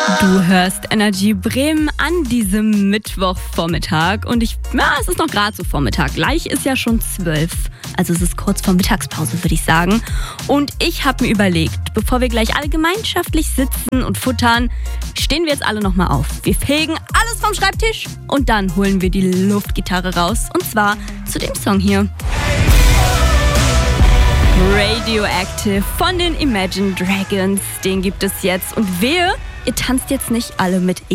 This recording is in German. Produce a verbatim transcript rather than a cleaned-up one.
Du hörst Energy Bremen an diesem Mittwochvormittag und ich, ja, es ist noch gerade so Vormittag. Gleich ist ja schon zwölf, also es ist kurz vor Mittagspause, würde ich sagen. Und ich habe mir überlegt, bevor wir gleich alle gemeinschaftlich sitzen und futtern, stehen wir jetzt alle nochmal auf. Wir fegen alles vom Schreibtisch und dann holen wir die Luftgitarre raus und zwar zu dem Song hier. Radioactive von den Imagine Dragons, den gibt es jetzt und wehe, ihr tanzt jetzt nicht alle mit.